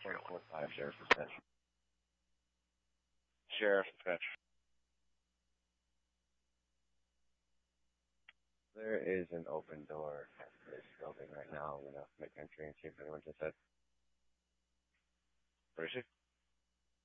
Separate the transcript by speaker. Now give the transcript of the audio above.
Speaker 1: 145, Sheriff Dispatch. Sheriff Dispatch. There is an open door at this building right now. I'm gonna make entry and see if anyone's inside. Where is she?